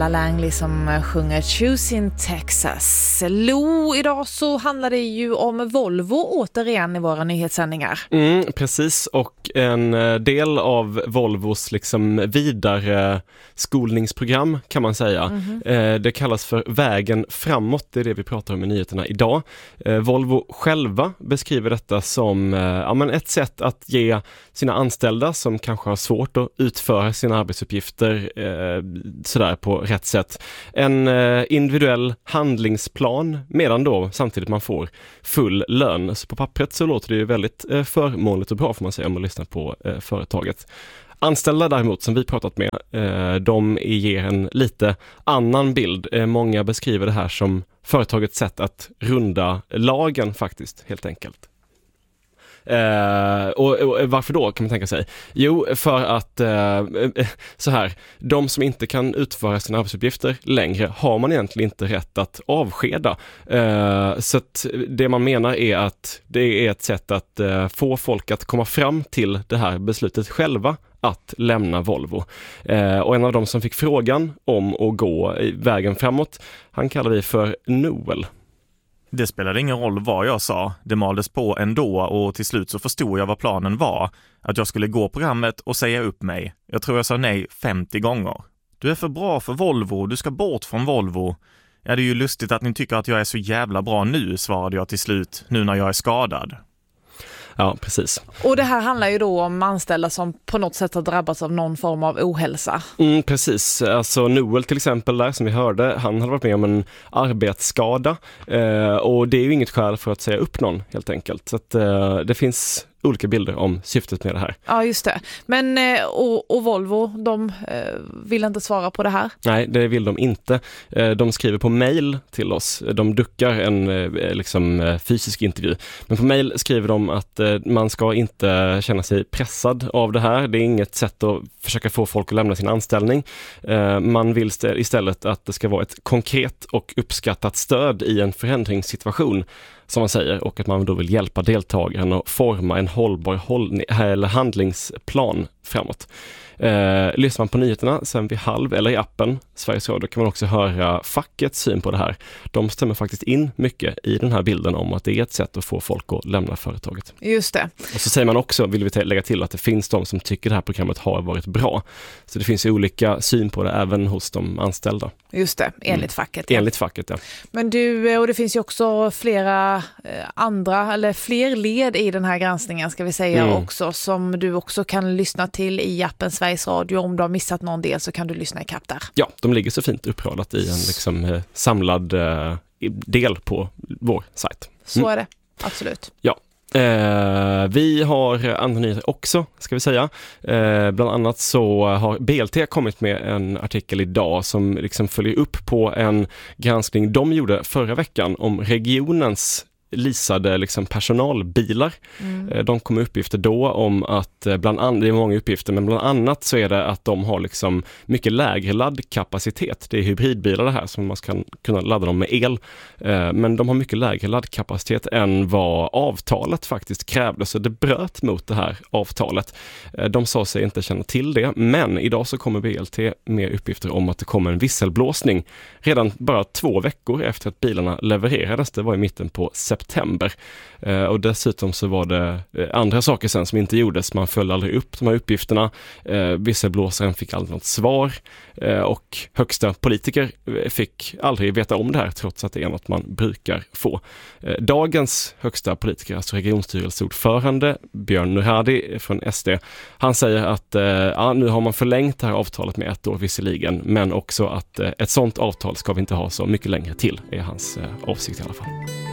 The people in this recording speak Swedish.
Langley som sjunger Choose in Texas. Lo, idag så handlar det ju om Volvo återigen i våra nyhetssändningar. Precis, och en del av Volvos liksom vidare skolningsprogram kan man säga. Det kallas för vägen framåt, det är det vi pratar om i nyheterna idag. Volvo själva beskriver detta som ett sätt att ge sina anställda som kanske har svårt att utföra sina arbetsuppgifter sådär på rätt sätt. En individuell handlingsplan medan då samtidigt man får full lön. Så på pappret så låter det ju väldigt förmånligt och bra får man säga om man lyssnar på företaget. Anställda däremot som vi pratat med, de ger en lite annan bild. Många beskriver det här som företagets sätt att runda lagen faktiskt, helt enkelt. Och varför då kan man tänka sig? Jo, för att så här, de som inte kan utföra sina arbetsuppgifter längre har man egentligen inte rätt att avskeda. Så att det man menar är att det är ett sätt att få folk att komma fram till det här beslutet själva att lämna Volvo. Och en av dem som fick frågan om att gå vägen framåt, han kallar vi för Noel. Det spelade ingen roll vad jag sa. Det maldes på ändå och till slut så förstod jag vad planen var. Att jag skulle gå programmet och säga upp mig. Jag tror jag sa nej 50 gånger. Du är för bra för Volvo, du ska bort från Volvo. Ja, det är ju lustigt att ni tycker att jag är så jävla bra nu, svarade jag till slut, nu när jag är skadad. Ja, precis. Och det här handlar ju då om anställda som på något sätt har drabbats av någon form av ohälsa. Precis. Alltså Noel till exempel där som vi hörde, han hade varit med om en arbetsskada och det är ju inget skäl för att säga upp någon helt enkelt. Så att det finns olika bilder om syftet med det här. Ja, just det. Men och Volvo, de vill inte svara på det här? Nej, det vill de inte. De skriver på mejl till oss. De duckar en fysisk intervju. Men på mejl skriver de att man ska inte känna sig pressad av det här. Det är inget sätt att försöka få folk att lämna sin anställning. Man vill istället att det ska vara ett konkret och uppskattat stöd i en förändringssituation, som man säger, och att man då vill hjälpa deltagaren att forma en hållbar handlingsplan framåt. Lyssnar man på nyheterna sen vid 12 eller i appen Sveriges Radio kan man också höra fackets syn på det här. De stämmer faktiskt in mycket i den här bilden om att det är ett sätt att få folk att lämna företaget. Just det. Och så säger man också, vill vi lägga till, att det finns de som tycker det här programmet har varit bra. Så det finns ju olika syn på det även hos de anställda. Just det, enligt facket. Ja. Enligt facket, ja. Men och det finns ju också flera fler led i den här granskningen ska vi säga också, som du också kan lyssna till i appen Sveriges Radio. Om du har missat någon del så kan du lyssna i kapp där. Ja, de ligger så fint uppradat i en samlad del på vår sajt. Så är det, absolut. Ja. Vi har andra nyheter också, ska vi säga. Bland annat så har BLT kommit med en artikel idag som liksom följer upp på en granskning de gjorde förra veckan om regionens leasade personalbilar. De kom uppgifter då om att det är många uppgifter, men bland annat så är det att de har mycket lägre laddkapacitet. Det är hybridbilar det här som man ska kunna ladda dem med el. Men de har mycket lägre laddkapacitet än vad avtalet faktiskt krävde, så det bröt mot det här avtalet. De sa sig inte känna till det, men idag så kommer BLT med uppgifter om att det kommer en visselblåsning redan bara 2 veckor efter att bilarna levererades. Det var i mitten på september. Och dessutom så var det andra saker sen som inte gjordes. Man följde aldrig upp de här uppgifterna. Visselblåsaren fick aldrig något svar. Och högsta politiker fick aldrig veta om det här, trots att det är något man brukar få. Dagens högsta politiker, alltså regionstyrelseordförande Björn Nurhadi från SD, han säger att nu har man förlängt det här avtalet med 1 år visserligen, men också att ett sånt avtal ska vi inte ha så mycket längre till, är hans avsikt i alla fall.